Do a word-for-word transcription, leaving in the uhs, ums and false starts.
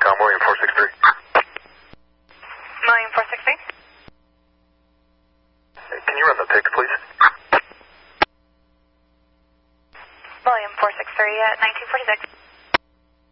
com, William four six three. William four six three. Can you run the pics, please? William four six three at nineteen forty-six.